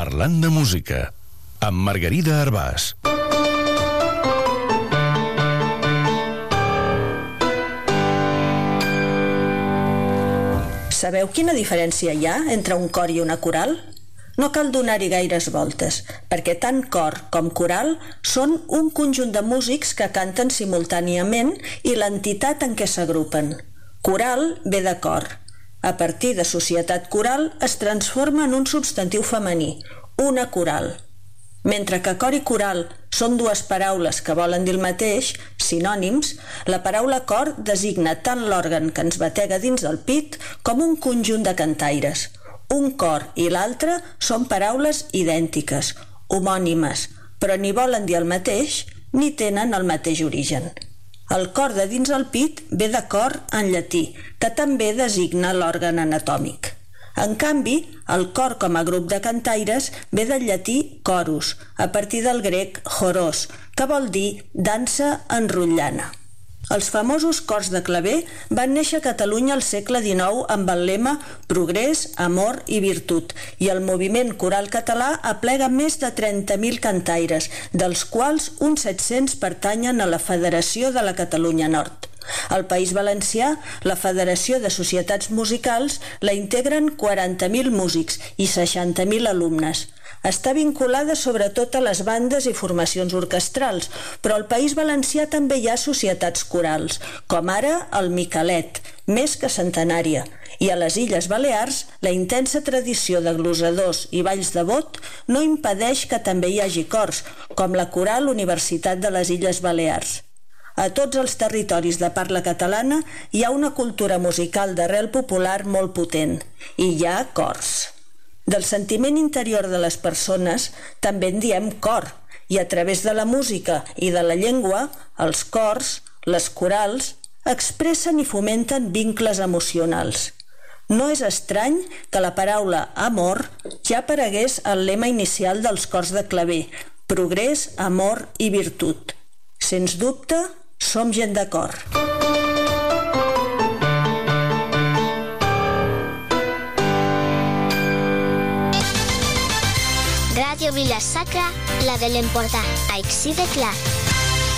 Parlant de música, amb Margarida Arbàs. Sabeu quina diferència hi ha entre un cor i una coral? No cal donar-hi gaires voltes, perquè tant cor com coral són un conjunt de músics que canten simultàniament i l'entitat en què s'agrupen. Coral ve de cor. A partir de societat coral es transforma en un substantiu femení, una coral. Mentre que cor i coral són dues paraules que volen dir el mateix, sinònims, la paraula cor designa tant l'òrgan que ens batega dins del pit com un conjunt de cantaires. Un cor i l'altre són paraules idèntiques, homònimes, però ni volen dir el mateix ni tenen el mateix origen. El cor de dins el pit ve de cor en llatí, que també designa l'òrgan anatòmic. En canvi, el cor com a grup de cantaires ve del llatí chorus, a partir del grec choros, que vol dir dansa enrotllana. Els famosos cors de claver van néixer a Catalunya al segle XIX amb el lema Progrés, Amor i Virtut, i el moviment coral català aplega més de 30.000 cantaires, dels quals uns 700 pertanyen a la Federació de la Catalunya Nord. Al País Valencià, la Federació de Societats Musicals la integren 40.000 músics i 60.000 alumnes. Està vinculada sobretot a les bandes i formacions orquestrals, però al País Valencià també hi ha societats corals, com ara el Micalet, més que centenària, i a les Illes Balears la intensa tradició de glosadors i balls de bot no impedeix que també hi hagi cors, com la Coral Universitat de les Illes Balears. A tots els territoris de parla catalana hi ha una cultura musical d'arrel popular molt potent, i hi ha cors. Del sentiment interior de les persones també en diem cor, i a través de la música i de la llengua, els cors, les corals, expressen i fomenten vincles emocionals. No és estrany que la paraula amor ja aparegués al lema inicial dels cors de claver, progrés, amor i virtut. Sens dubte, som gent de cor. Ràdio Vila Sacra, la de l'Empordà, a Ixí de Clar.